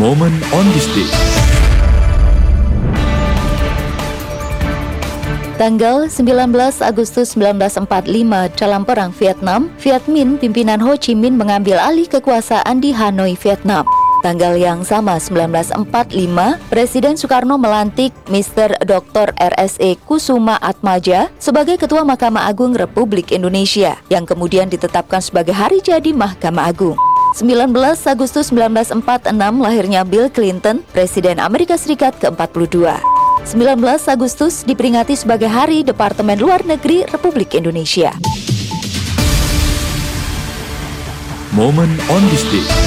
Moment on this day. Tanggal 19 Agustus 1945, dalam Perang Vietnam, Viet Minh pimpinan Ho Chi Minh mengambil alih kekuasaan di Hanoi, Vietnam. Tanggal yang sama, 1945, Presiden Soekarno melantik Mr. Dr. R.S.E. Kusuma Atmaja sebagai Ketua Mahkamah Agung Republik Indonesia, yang kemudian ditetapkan sebagai hari jadi Mahkamah Agung. 19 Agustus 1946, lahirnya Bill Clinton, Presiden Amerika Serikat ke-42. 19 Agustus diperingati sebagai Hari Departemen Luar Negeri Republik Indonesia. Moment on this day.